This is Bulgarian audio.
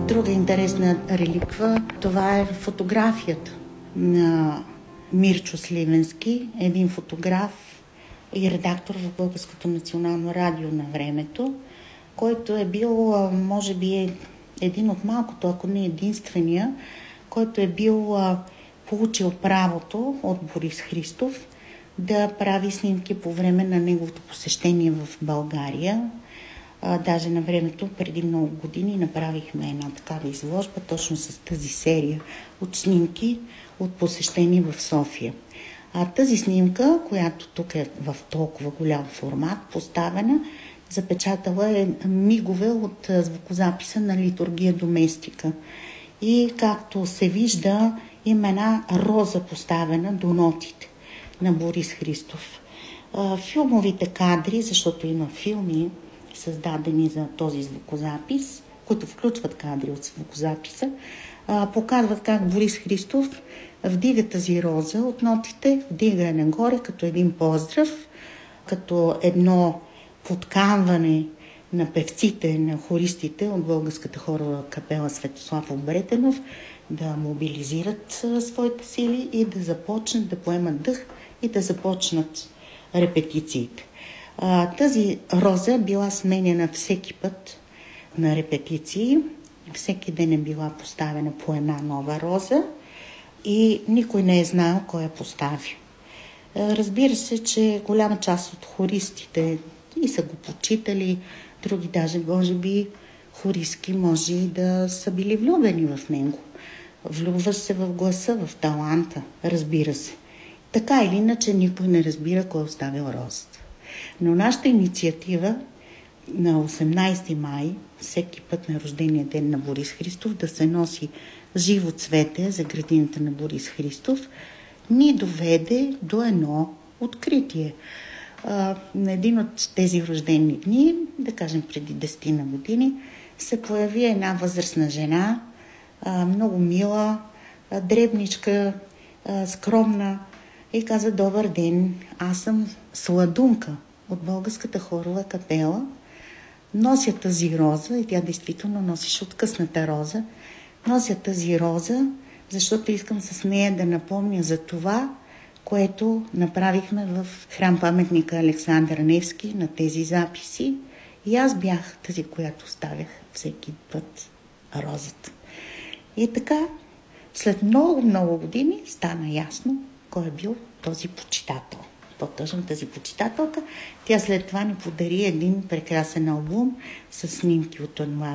Друга интересна реликва, това е фотографията на Мирчо Сливенски, един фотограф и редактор в Българското национално радио на времето, който е бил, може би, един от малкото, ако не единствения, който е бил получил правото от Борис Христов да прави снимки по време на неговото посещение в България. Даже на времето, преди много години, направихме една такава изложба, точно с тази серия от снимки от посещение в София. Тази снимка, която тук е в толкова голям формат, поставена, запечатала е мигове от звукозаписа на Литургия Доместика. И както се вижда, има една роза поставена до нотите на Борис Христов. Филмовите кадри, защото има филми, създадени за този звукозапис, които включват кадри от звукозаписа, показват как Борис Христов вдига тази роза от нотите, вдига я нагоре като един поздрав, като едно подканване на певците, на хористите от Българската хорова капела Светослав Обретенов да мобилизират своите сили и да започнат да поемат дъх и да започнат репетициите. Тази роза била сменена всеки път на репетиции. Всеки ден е била поставена по една нова роза и никой не е знаел кой я постави. Разбира се, че голяма част от хористите и са го почитали, други даже, може би, хористки може и да са били влюбени в него. Влюбваш се в гласа, в таланта, разбира се. Така или иначе никой не разбира кой е оставил розата. Но нашата инициатива на 18 май, всеки път на рождения ден на Борис Христов, да се носи живо цвете за градината на Борис Христов, ни доведе до едно откритие. На един от тези рождени дни, да кажем преди 10 на години, се появи една възрастна жена, много мила, дребничка, скромна, и каза: добър ден, аз съм Сладунка от Българската хорова капела. Нося тази роза, и тя действително носеше откъсната роза. Нося тази роза, защото искам с нея да напомня за това, което направихме в храм-паметника Александър Невски на тези записи. И аз бях тази, която оставях всеки път розата. И така, след много години стана ясно кой е бил този почитател. По-тъжно тази почитателка. Тя след това ни подари един прекрасен албум с снимки от това